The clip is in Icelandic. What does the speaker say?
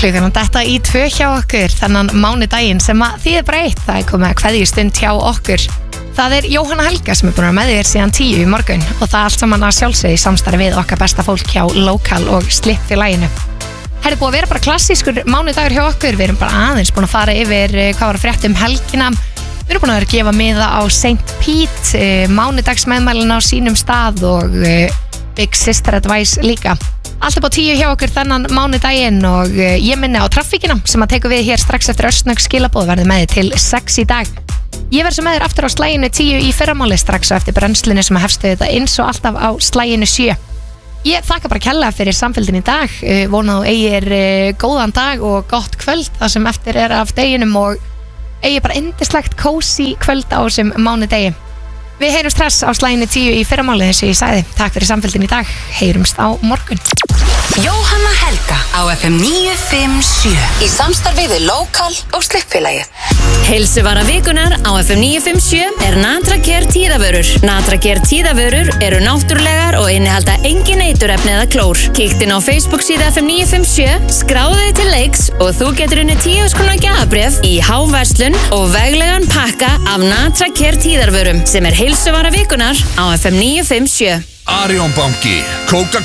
Klukkan detta í 2 hjá okkur þennan mánudaginn sem að þýðir bara eitt. Það komið að kveðjustund hjá okkur. Það Jóhanna Helga sem búin að með þér síðan 10 í morgun og það allt saman að sjálfsögðu í samstarfi við okkar besta fólk hjá Lokal og Slippfélaginu. Búið að vera bara klassískur mánudagur hjá okkur. Við erum bara aðeins búin að fara yfir hvað var að frétta helgina. Við erum búin að vera að gefa miða á St. Pete, mánudagsmeðmælina á sínum stað og Big Sister Advice líka. Allt upp á 10 hjá okkur þennan mánudaginn og ég minni á traffíkina sem að tekur við hér strax eftir örsnögg skilaboð verður með til 6 í dag. Ég verð sem með þér aftur á slæginu 10 í fyrramáli strax og eftir brennslunni sem að hefstu þetta eins og alltaf á slæginu 7. Ég þakka bara kærlega fyrir samfélgin í dag, vona þú eigir góðan dag og gott kvöld það sem eftir af deginum og eigir bara yndislegt kósí kvöld á þessum mánudegi. Við heyrumst stress á slæginu 10 í fyrramáli eins og ég sagði. Takk fyrir samfélgin í dag, heyrumst á morgun. Jóhanna Helga á FM 957 í samstarfi við Lokal og Slippfélagið. Heilsuvara vikunar á FM 957 Natracare tíðavörur. Natracare tíðavörur eru náttúrulegar og innihalda engin eiturefni eða klór. Kíktu inn á Facebook síðu FM 957, skráðu þig til leiks og þú getur unnið 10.000 króna gjafabréf í háverslun og veglegan pakka af Natracare tíðavörum sem heilsuvara vikunar á FM 957. Arion banki, Coca-Cola